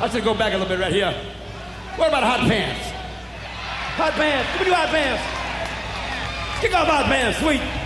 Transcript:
Watch it go back a little bit right here. What about hot pants? Hot pants. Give me your hot pants. Kick off hot pants, sweet.